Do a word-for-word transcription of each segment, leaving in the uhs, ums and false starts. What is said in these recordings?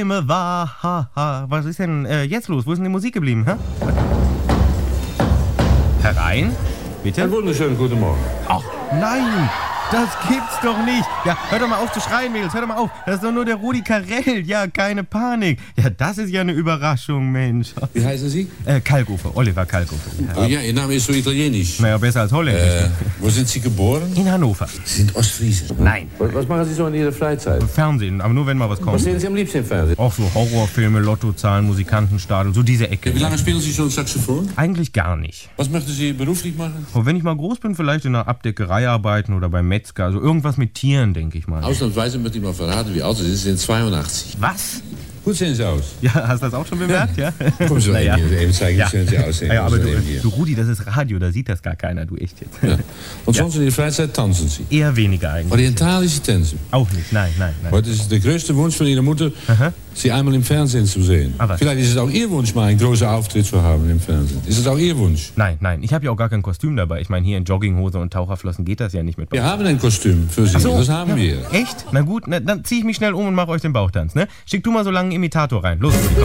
War, ha, ha. Was ist denn äh, jetzt los? Wo ist denn die Musik geblieben? Hä? Herein? Bitte? Einen wunderschönen guten Morgen. Ach, nein! Das gibt's doch nicht. Ja, hör doch mal auf zu schreien, Mädels. Hör doch mal auf. Das ist doch nur der Rudi Carrell. Ja, keine Panik. Ja, das ist ja eine Überraschung, Mensch. Wie heißen Sie? Äh, Kalkofe. Oliver Kalkofe. Oh ja, Ihr Name ist so italienisch. Naja, besser als Holländisch. Äh, wo sind Sie geboren? In Hannover. Sie sind Ostfriesen. Nein. Was, was machen Sie so in Ihrer Freizeit? Fernsehen, aber nur wenn mal was kommt. Was sehen Sie am liebsten im Fernsehen? Auch so Horrorfilme, Lottozahlen, Musikantenstadel, so diese Ecke. Wie lange spielen Sie schon Saxophon? Eigentlich gar nicht. Was möchten Sie beruflich machen? Und wenn ich mal groß bin, vielleicht in der Abdeckerei arbeiten oder beim Metzger. Also irgendwas mit Tieren, denke ich mal. Ausnahmsweise möchte ich mal verraten, wie alt Sie sind. Sie sind zweiundachtzig. Was? Gut sehen Sie aus. Ja, hast du das auch schon bemerkt? Ja. Kommen Sie mal Naja. eben, eben zeigen, Ja. wie schön Sie aussehen. Ja, aber du, eben hier. du, Rudi, das ist Radio, da sieht das gar keiner, du echt jetzt. Ja. Und sonst in Ihrer Freizeit tanzen Sie? Eher weniger eigentlich. Orientalische Tänze. Auch nicht, nein, nein, nein. Heute ist der größte Wunsch von Ihrer Mutter, Aha. Sie einmal im Fernsehen zu sehen. Ah, was? Vielleicht ist es auch Ihr Wunsch, mal einen großen Auftritt zu haben im Fernsehen. Ist es auch Ihr Wunsch? Nein, nein, ich habe ja auch gar kein Kostüm dabei. Ich meine, hier in Jogginghose und Taucherflossen geht das ja nicht mit. Wir haben ein Kostüm für Sie, Ach so, das haben ja. wir. Echt? Na gut, na, dann zieh ich mich schnell um und mache euch den Bauchtanz, ne? Schick du mal so lange einen Imitator rein. Los, Rudi, komm.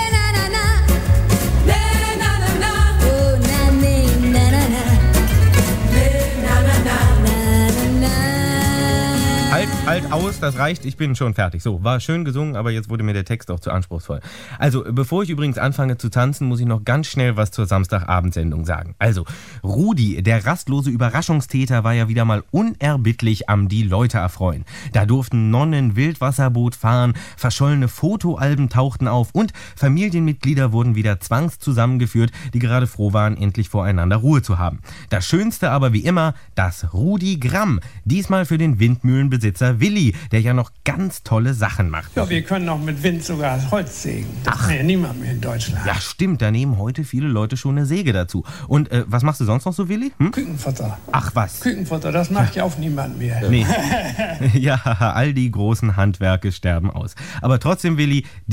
Halt, halt aus, das reicht, ich bin schon fertig. So, war schön gesungen, aber jetzt wurde mir der Text auch zu anspruchsvoll. Also, bevor ich übrigens anfange zu tanzen, muss ich noch ganz schnell was zur Samstagabendsendung sagen. Also, Rudi, der rastlose Überraschungstäter, war ja wieder mal unerbittlich am die Leute erfreuen. Da durften Nonnen Wildwasserboot fahren, verschollene Fotoalben tauchten auf und Familienmitglieder wurden wieder zwangszusammengeführt, die gerade froh waren, endlich voreinander Ruhe zu haben. Das Schönste aber wie immer, das Rudi-Gramm. Diesmal für den Windmühlenbesitzer Willi, der ja noch ganz tolle Sachen macht. Ja, wir können auch mit Wind sogar Holz sägen. Das Ach. kann ja niemand mehr in Deutschland. Ja, stimmt, da nehmen heute viele Leute schon eine Säge dazu. Und äh, was machst du sonst noch so, Willi? Hm? Kükenfutter. Ach was. Kükenfutter, das macht ja auch niemand mehr. Nee. Ja, all die großen Handwerke sterben aus. Aber trotzdem, Willi,